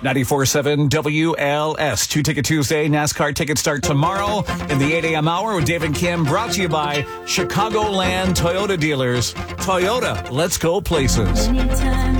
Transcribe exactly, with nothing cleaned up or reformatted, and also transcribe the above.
ninety-four point seven W L S. Two Ticket Tuesday. NASCAR tickets start tomorrow in the eight a.m. hour with Dave and Kim. Brought to you by Chicagoland Toyota Dealers. Toyota, let's go places.